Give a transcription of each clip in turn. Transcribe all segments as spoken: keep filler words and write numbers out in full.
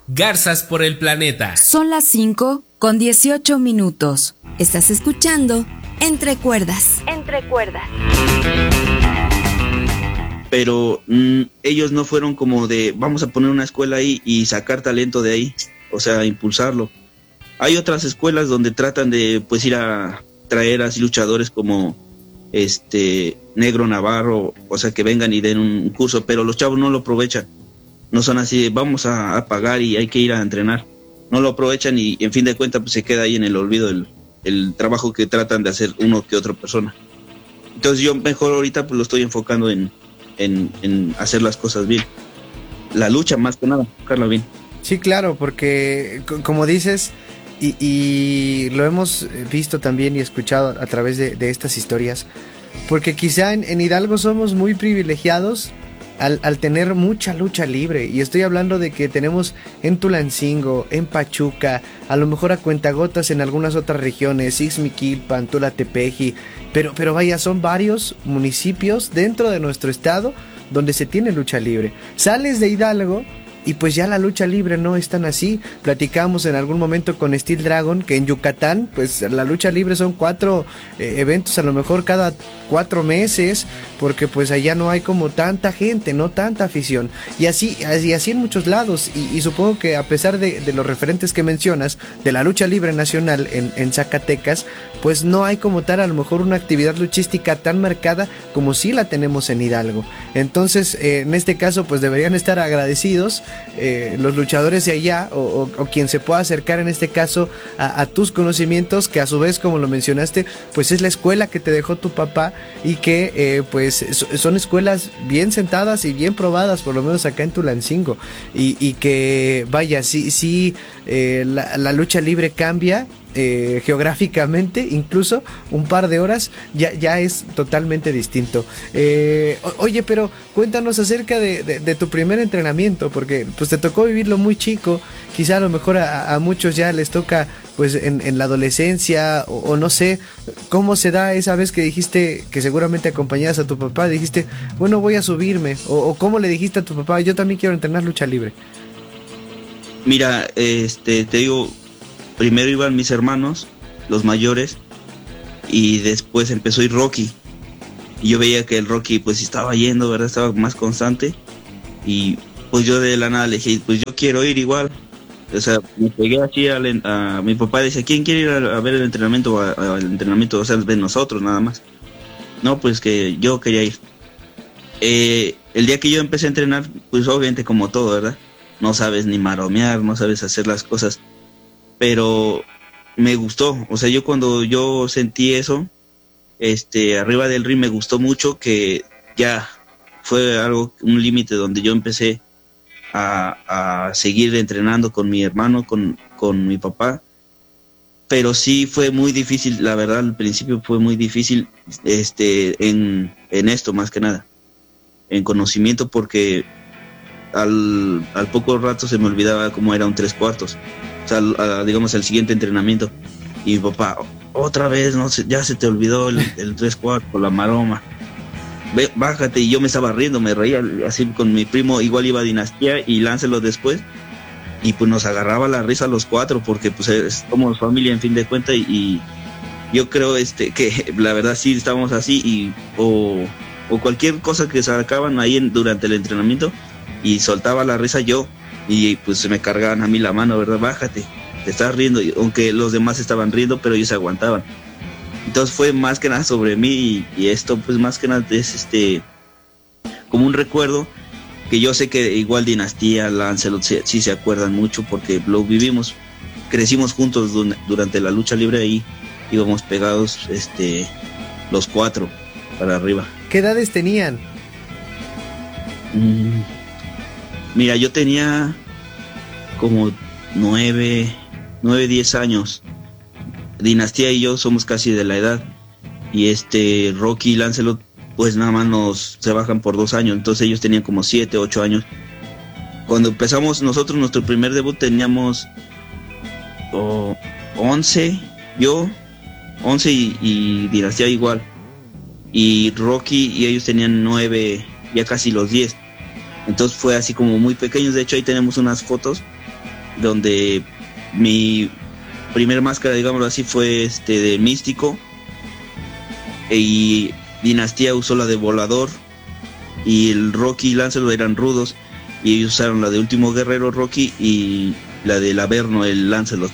Garzas por el planeta. Son las cinco con dieciocho minutos. Estás escuchando Entre Cuerdas. Entre Cuerdas. Pero mmm, ellos no fueron como de vamos a poner una escuela ahí y sacar talento de ahí, o sea, impulsarlo. Hay otras escuelas donde tratan de pues ir a traer así luchadores como este Negro Navarro, o sea, que vengan y den un curso, pero los chavos no lo aprovechan. No son así, vamos a, a pagar y hay que ir a entrenar. No lo aprovechan y en fin de cuentas pues se queda ahí en el olvido el, el trabajo que tratan de hacer uno que otra persona. Entonces yo mejor ahorita pues lo estoy enfocando en, en, en hacer las cosas bien. La lucha más que nada, enfocarla bien. Sí, claro, porque como dices, y, y lo hemos visto también y escuchado a través de, de estas historias, porque quizá en, en Hidalgo somos muy privilegiados Al, al tener mucha lucha libre, y estoy hablando de que tenemos en Tulancingo, en Pachuca, a lo mejor a cuentagotas en algunas otras regiones, Ixmiquilpan, Tulatepeji, pero, pero vaya, son varios municipios dentro de nuestro estado donde se tiene lucha libre. Sales de Hidalgo y pues ya la lucha libre no es tan así. Platicamos en algún momento con Steel Dragon que en Yucatán pues la lucha libre son cuatro eh, eventos a lo mejor cada cuatro meses, porque pues allá no hay como tanta gente, no tanta afición, y así, y así en muchos lados, y, y supongo que a pesar de, de los referentes que mencionas de la lucha libre nacional en, en Zacatecas, pues no hay como tal a lo mejor una actividad luchística tan marcada como sí la tenemos en Hidalgo. Entonces eh, en este caso pues deberían estar agradecidos Eh, los luchadores de allá, o, o, o quien se pueda acercar en este caso a, a tus conocimientos, que a su vez, como lo mencionaste, pues es la escuela que te dejó tu papá, y que eh, pues son escuelas bien sentadas y bien probadas, por lo menos acá en Tulancingo, y, y que vaya, sí, sí eh, la, la lucha libre cambia Eh, geográficamente, incluso un par de horas ya, ya es totalmente distinto. Eh, oye, pero cuéntanos acerca de, de, de tu primer entrenamiento, porque pues te tocó vivirlo muy chico, quizá a lo mejor a, a muchos ya les toca pues en, en la adolescencia, o, o no sé, cómo se da esa vez que dijiste que seguramente acompañabas a tu papá, dijiste, bueno, voy a subirme, o, o cómo le dijiste a tu papá, yo también quiero entrenar lucha libre. Mira, este, te digo, primero iban mis hermanos, los mayores, y después empezó a ir Rocky. Y yo veía que el Rocky pues estaba yendo, ¿verdad? Estaba más constante. Y pues yo de la nada le dije, pues yo quiero ir igual. O sea, me pegué así a, a mi papá, decía, ¿quién quiere ir a, a ver el entrenamiento? Al entrenamiento, o sea, de nosotros nada más. No, pues que yo quería ir. Eh, el día que yo empecé a entrenar, pues obviamente como todo, ¿verdad? No sabes ni maromear, no sabes hacer las cosas. Pero me gustó, o sea, yo cuando yo sentí eso, este, arriba del ring me gustó mucho, que ya fue algo, un límite donde yo empecé a, a seguir entrenando con mi hermano, con, con mi papá, pero sí fue muy difícil, la verdad, al principio fue muy difícil, este, en, en esto más que nada, en conocimiento, porque al, al poco rato se me olvidaba cómo era un tres cuartos. O sea, a, digamos, el siguiente entrenamiento. Y mi papá, otra vez, no sé, ya se te olvidó el, el tres cuartos, la maroma. Ve, bájate. Y yo me estaba riendo, me reía así con mi primo, igual iba a Dinastía y Láncelo después. Y pues nos agarraba la risa los cuatro, porque pues es como familia en fin de cuentas. Y, y yo creo este que la verdad sí estábamos así, y o, o cualquier cosa que sacaban ahí en, durante el entrenamiento, y soltaba la risa yo. Y pues se me cargaban a mí la mano, ¿verdad? Bájate, te estás riendo, aunque los demás estaban riendo, pero ellos se aguantaban. Entonces fue más que nada sobre mí, y, y esto pues más que nada es este como un recuerdo, que yo sé que igual Dinastía, Lancelot sí, sí se acuerdan mucho, porque lo vivimos, crecimos juntos durante la lucha libre, ahí íbamos pegados este los cuatro para arriba. ¿Qué edades tenían? Mm. Mira, yo tenía como nueve, nueve, diez años. Dinastía y yo somos casi de la edad. Y este Rocky y Lancelot, pues nada más nos se bajan por dos años. Entonces ellos tenían como siete, ocho años. Cuando empezamos nosotros, nuestro primer debut, teníamos oh, once, yo, once y, y Dinastía igual. Y Rocky y ellos tenían nueve, ya casi los diez. Entonces fue así como muy pequeños. De hecho ahí tenemos unas fotos donde mi primer máscara, digámoslo así, fue este de místico, y Dinastía usó la de volador, y el Rocky y Lancelot eran rudos, y ellos usaron la de Último Guerrero Rocky y la del Averno, el Lancelot.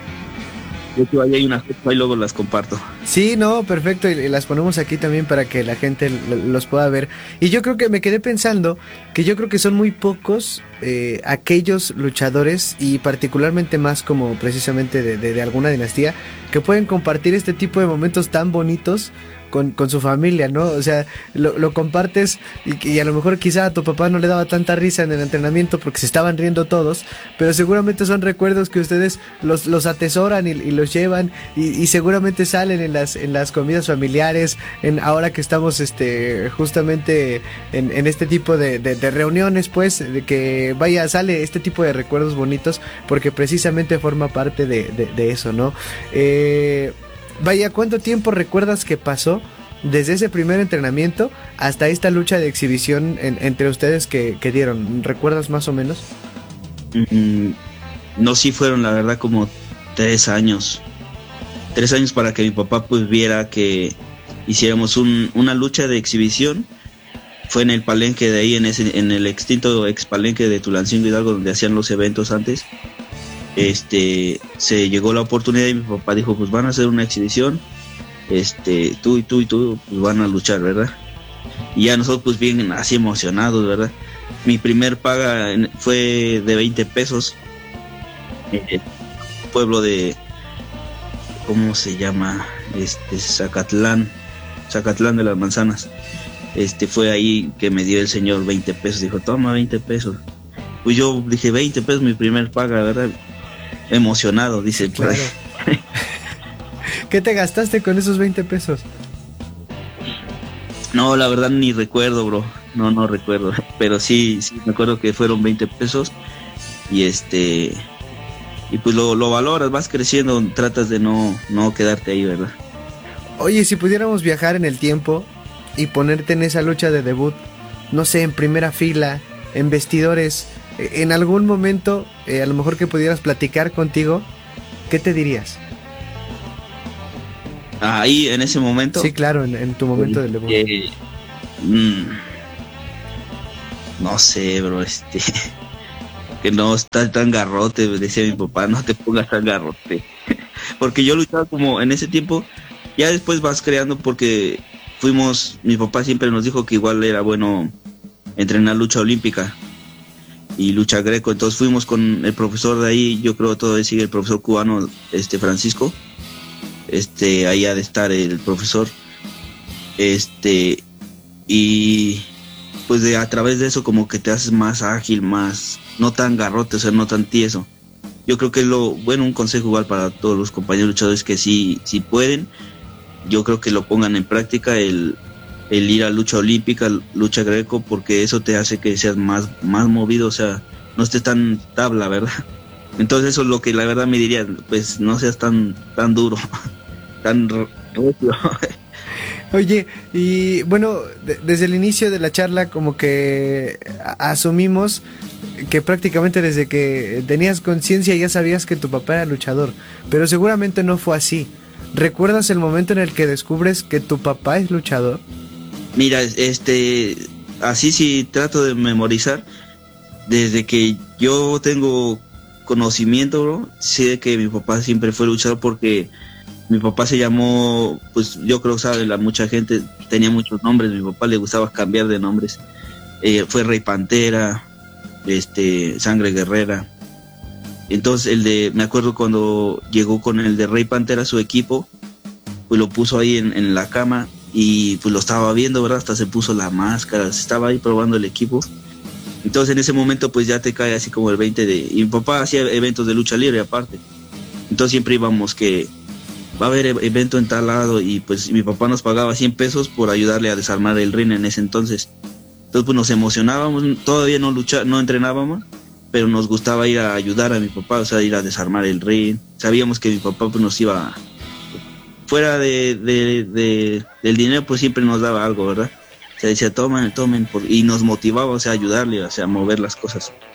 De hecho, ahí hay unas fotos, ahí luego las comparto. Sí, no, perfecto, y las ponemos aquí también para que la gente los pueda ver. Y yo creo que me quedé pensando que yo creo que son muy pocos eh, aquellos luchadores, y particularmente más como precisamente de, de, de alguna dinastía, que pueden compartir este tipo de momentos tan bonitos con, con su familia, ¿no? O sea, lo, lo compartes y, y a lo mejor quizá a tu papá no le daba tanta risa en el entrenamiento porque se estaban riendo todos, pero seguramente son recuerdos que ustedes los, los atesoran y, y los llevan, y, y seguramente salen en las, en las comidas familiares, en ahora que estamos este justamente en, en este tipo de, de, de reuniones, pues, de que vaya, sale este tipo de recuerdos bonitos porque precisamente forma parte de, de, de eso, ¿no? Eh... Vaya, ¿cuánto tiempo recuerdas que pasó desde ese primer entrenamiento hasta esta lucha de exhibición en, entre ustedes que, que dieron? ¿Recuerdas más o menos? Mm, no, sí fueron la verdad como tres años. Tres años para que mi papá pues viera que hiciéramos un, una lucha de exhibición. Fue en el palenque de ahí, en, ese, en el extinto ex palenque de Tulancingo Hidalgo, donde hacían los eventos antes. Este, se llegó la oportunidad y mi papá dijo, pues van a hacer una exhibición, este, tú y tú y tú pues van a luchar, ¿verdad? Y ya nosotros pues bien así emocionados, ¿verdad? Mi primer paga fue de veinte pesos, eh, pueblo de, ¿cómo se llama? Este, Zacatlán, Zacatlán de las Manzanas. Este, fue ahí que me dio el señor veinte pesos, dijo, toma veinte pesos. Pues yo dije, veinte pesos mi primer paga, ¿verdad? Emocionado, dice. Claro. ¿Qué te gastaste con esos veinte pesos? No, la verdad ni recuerdo, bro. No, no recuerdo. Pero sí, sí me acuerdo que fueron veinte pesos. Y este... Y pues lo, lo valoras, vas creciendo, tratas de no, no quedarte ahí, ¿verdad? Oye, si pudiéramos viajar en el tiempo y ponerte en esa lucha de debut, no sé, en primera fila, en vestidores... En algún momento, eh, a lo mejor que pudieras platicar contigo, ¿qué te dirías? Ahí, en ese momento. Sí, claro, en, en tu momento del debut. Eh, mmm, no sé, bro, este... que no estás tan garrote, decía mi papá, no te pongas tan garrote. Porque yo luchaba como en ese tiempo, ya después vas creando porque fuimos, mi papá siempre nos dijo que igual era bueno entrenar lucha olímpica y lucha greco, entonces fuimos con el profesor de ahí, yo creo todavía sigue el profesor cubano, este Francisco, este ahí ha de estar el profesor, este y pues de a través de eso como que te haces más ágil, más, no tan garrote, o sea, no tan tieso. Yo creo que es lo, bueno, un consejo igual para todos los compañeros luchadores que si, si pueden, yo creo que lo pongan en práctica el el ir a lucha olímpica, lucha greco, porque eso te hace que seas más, más movido, o sea, no estés tan tabla, ¿verdad? Entonces eso es lo que la verdad me diría, pues no seas tan, tan duro, tan recio. Oye, y bueno, de, desde el inicio de la charla como que a, asumimos que prácticamente desde que tenías conciencia ya sabías que tu papá era luchador, pero seguramente no fue así. ¿Recuerdas el momento en el que descubres que tu papá es luchador? Mira, este, así sí trato de memorizar. Desde que yo tengo conocimiento, bro, sé que mi papá siempre fue luchador porque mi papá se llamó, pues yo creo que sabe, la mucha gente tenía muchos nombres. Mi papá le gustaba cambiar de nombres. Eh, fue Rey Pantera, este, Sangre Guerrera. Entonces el de, me acuerdo cuando llegó con el de Rey Pantera a su equipo, pues lo puso ahí en, en la cama. Y pues lo estaba viendo, ¿verdad? Hasta se puso la máscara, se estaba ahí probando el equipo. Entonces en ese momento pues ya te cae así como el veinte de... Y mi papá hacía eventos de lucha libre aparte. Entonces siempre íbamos que va a haber evento en tal lado y pues mi papá nos pagaba cien pesos por ayudarle a desarmar el ring en ese entonces. Entonces pues nos emocionábamos, todavía no lucha, no entrenábamos, pero nos gustaba ir a ayudar a mi papá, o sea, ir a desarmar el ring. Sabíamos que mi papá pues nos iba... Fuera de, de, de, del dinero, pues siempre nos daba algo, ¿verdad? O sea, decía, tomen, tomen, por, y nos motivaba, o sea, a ayudarle, o sea, a mover las cosas.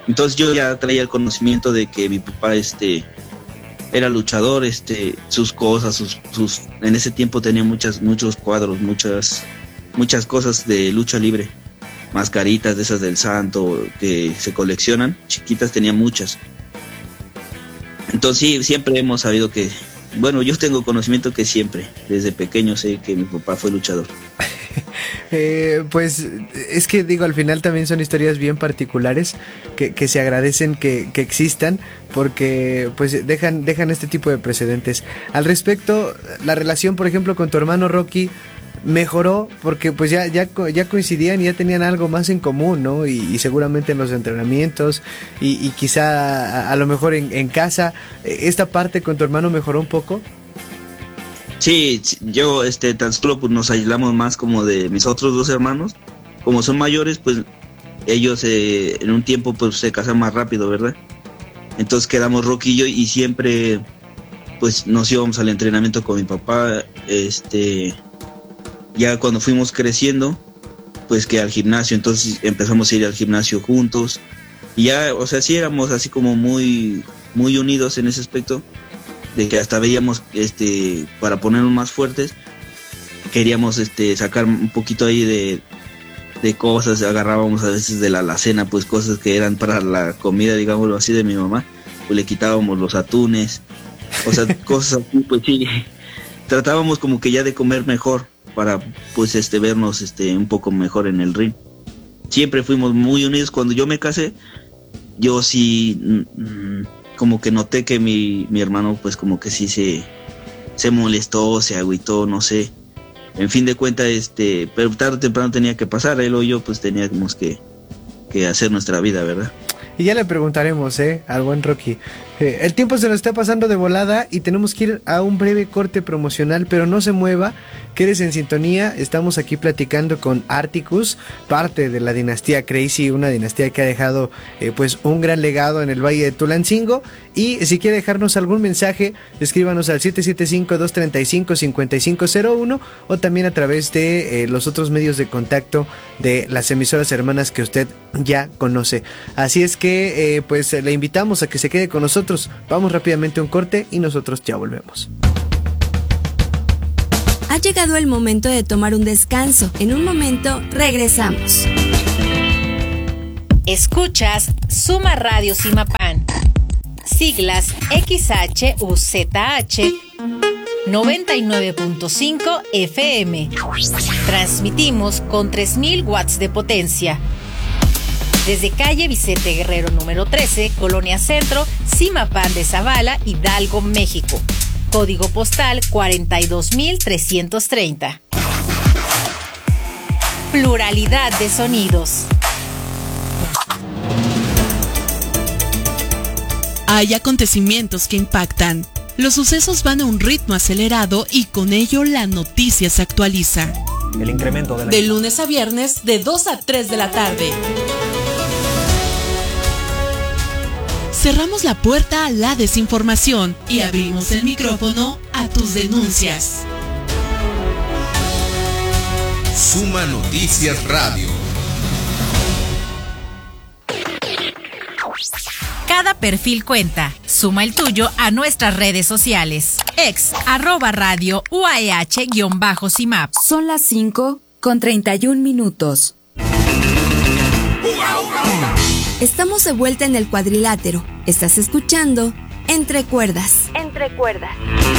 Entonces yo ya traía el conocimiento de que mi papá este era luchador, este sus cosas, sus, sus en ese tiempo tenía muchas muchos cuadros, muchas muchas cosas de lucha libre, mascaritas de esas del santo que se coleccionan, chiquitas, tenía muchas. Entonces sí, siempre hemos sabido que, bueno, yo tengo conocimiento que siempre, desde pequeño sé que mi papá fue luchador. Eh, pues es que digo, al final también son historias bien particulares que, que se agradecen que, que existan, porque pues dejan, dejan este tipo de precedentes. Al respecto, la relación, por ejemplo, con tu hermano Rocky mejoró porque pues ya, ya, ya coincidían y ya tenían algo más en común, ¿no? Y, y seguramente en los entrenamientos y, y quizá a, a lo mejor en, en casa, ¿esta parte con tu hermano mejoró un poco? Sí, yo este tan solo pues nos aislamos más como de mis otros dos hermanos, como son mayores, pues ellos eh, en un tiempo pues se casan más rápido, ¿verdad? Entonces quedamos Rocky y yo y siempre pues nos íbamos al entrenamiento con mi papá, este ya cuando fuimos creciendo pues que al gimnasio, entonces empezamos a ir al gimnasio juntos y ya, o sea, sí éramos así como muy muy unidos en ese aspecto, de que hasta veíamos, este, para ponernos más fuertes, queríamos este sacar un poquito ahí de, de cosas, agarrábamos a veces de la alacena, pues cosas que eran para la comida, digámoslo así, de mi mamá, pues le quitábamos los atunes, o sea, cosas así, pues sí, tratábamos como que ya de comer mejor, para pues este vernos este un poco mejor en el ring. Siempre fuimos muy unidos. Cuando yo me casé, yo sí... Mm, como que noté que mi, mi hermano pues como que sí se, se molestó, se agüitó, no sé. En fin de cuentas, este, pero tarde o temprano tenía que pasar, él o yo pues teníamos que, que hacer nuestra vida, ¿verdad? Y ya le preguntaremos, ¿eh? Al buen Rocky. Eh, el tiempo se nos está pasando de volada y tenemos que ir a un breve corte promocional, pero no se mueva, quédese en sintonía. Estamos aquí platicando con Articus, parte de la dinastía Crazy, una dinastía que ha dejado eh, pues un gran legado en el Valle de Tulancingo. Y si quiere dejarnos algún mensaje, escríbanos al siete siete cinco, dos tres cinco, cinco cinco cero uno o también a través de eh, los otros medios de contacto de las emisoras hermanas que usted ya conoce. Así es que eh, pues le invitamos a que se quede con nosotros. Vamos rápidamente a un corte y nosotros ya volvemos. Ha llegado el momento de tomar un descanso. En un momento regresamos. Escuchas Suma Radio Simapán, siglas X H U Z H noventa y nueve punto cinco F M. Transmitimos con tres mil watts de potencia. Desde calle Vicente Guerrero número trece, Colonia Centro, Simapán de Zavala, Hidalgo, México. Código postal cuarenta y dos mil trescientos treinta. Pluralidad de sonidos. Hay acontecimientos que impactan. Los sucesos van a un ritmo acelerado y con ello la noticia se actualiza. El incremento de la... De lunes a viernes, de dos a tres de la tarde. Cerramos la puerta a la desinformación y abrimos el micrófono a tus denuncias. Suma Noticias Radio. Cada perfil cuenta. Suma el tuyo a nuestras redes sociales. Ex, arroba radio, U A E H, guión bajo, CIMAP. Son las cinco con treinta y un minutos. Estamos de vuelta en el cuadrilátero. Estás escuchando Entre Cuerdas. Entre Cuerdas.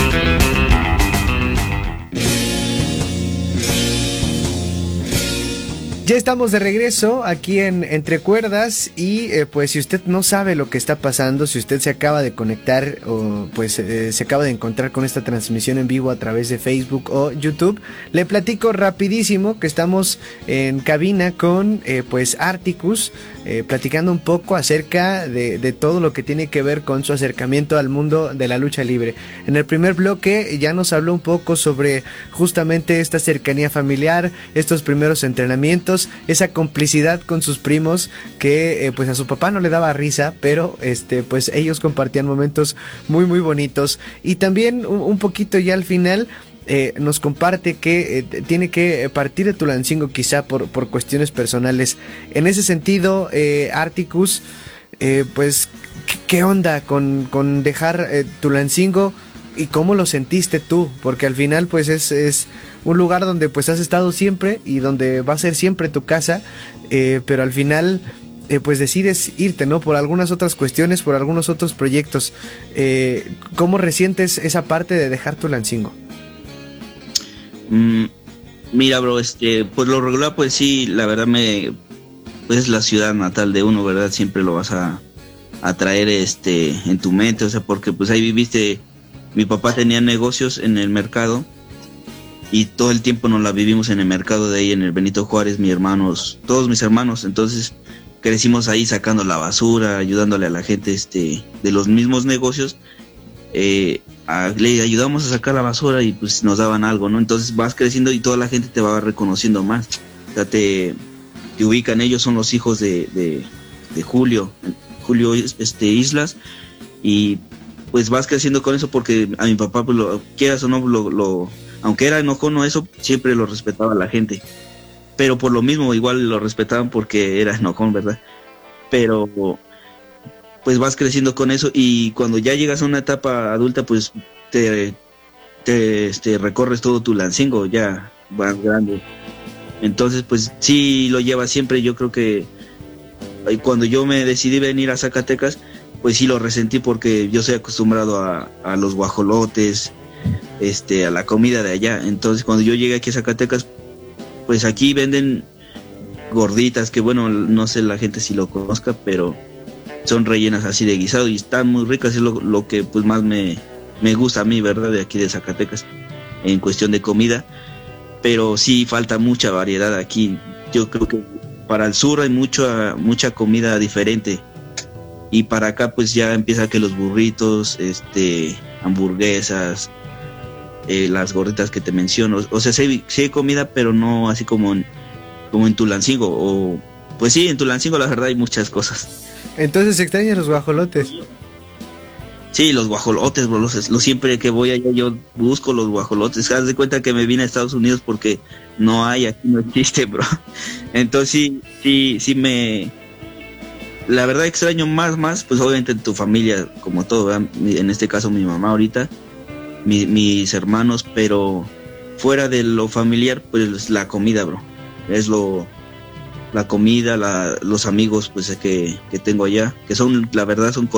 Ya estamos de regreso aquí en Entre Cuerdas y eh, pues si usted no sabe lo que está pasando, si usted se acaba de conectar o pues eh, se acaba de encontrar con esta transmisión en vivo a través de Facebook o YouTube, le platico rapidísimo que estamos en cabina con eh, pues Articus, eh, platicando un poco acerca de, de todo lo que tiene que ver con su acercamiento al mundo de la lucha libre. En el primer bloque ya nos habló un poco sobre justamente esta cercanía familiar, estos primeros entrenamientos, esa complicidad con sus primos que eh, pues a su papá no le daba risa, pero este pues ellos compartían momentos muy muy bonitos. Y también un, un poquito ya al final eh, nos comparte que eh, tiene que partir de Tulancingo quizá por, por cuestiones personales. En ese sentido, eh, Articus, eh, pues, ¿qué onda con, con dejar eh, Tulancingo y cómo lo sentiste tú? Porque al final pues es, es un lugar donde pues has estado siempre y donde va a ser siempre tu casa, eh, pero al final eh, pues decides irte, ¿no? Por algunas otras cuestiones, por algunos otros proyectos. Eh, ¿Cómo resientes esa parte de dejar Tulancingo? Mm, mira, bro, este, pues lo regular, pues sí, la verdad me, pues es la ciudad natal de uno, ¿verdad? Siempre lo vas a, a traer, este, en tu mente, o sea, porque pues ahí viviste. Mi papá tenía negocios en el mercado y todo el tiempo nos la vivimos en el mercado de ahí, en el Benito Juárez, mis hermanos, todos mis hermanos. Entonces crecimos ahí sacando la basura, ayudándole a la gente, este, de los mismos negocios. Eh, a, le ayudamos a sacar la basura y pues nos daban algo, ¿no? Entonces vas creciendo y toda la gente te va reconociendo más. O sea, te, te ubican, ellos son los hijos de, de, de Julio, Julio este, Islas, y pues vas creciendo con eso porque a mi papá, pues lo quieras o no, lo, lo, aunque era enojón o eso, siempre lo respetaba la gente. Pero por lo mismo, igual lo respetaban porque era enojón, ¿verdad? Pero pues vas creciendo con eso y cuando ya llegas a una etapa adulta, pues te, te este, recorres todo Tulancingo, ya más grande. Entonces, pues sí lo llevas siempre. Yo creo que cuando yo me decidí venir a Zacatecas, pues sí lo resentí porque yo soy acostumbrado a, a los guajolotes, este, a la comida de allá. Entonces cuando yo llegué aquí a Zacatecas, pues aquí venden gorditas, que bueno, no sé la gente si lo conozca, pero son rellenas así de guisado y están muy ricas, es lo, lo que pues más me, me gusta a mí, ¿verdad? De aquí de Zacatecas, en cuestión de comida. Pero sí falta mucha variedad aquí. Yo creo que para el sur hay mucha, mucha comida diferente. Y para acá pues ya empieza que los burritos, este, hamburguesas, eh, las gorditas que te menciono. O sea, sí, sí hay comida, pero no así como en, como en Tulancingo. O, pues sí, en Tulancingo la verdad hay muchas cosas. Entonces extrañas los guajolotes. Sí, los guajolotes, bro. Los, los, siempre que voy allá yo busco los guajolotes. Haz de cuenta que me vine a Estados Unidos porque no hay, aquí no existe, bro. Entonces sí, sí, sí me... La verdad extraño más, más, pues obviamente tu familia, como todo, ¿verdad? En este caso mi mamá ahorita, mi, mis hermanos, pero fuera de lo familiar, pues la comida, bro. Es lo, la comida, la, los amigos, pues que, que tengo allá, que son, la verdad, son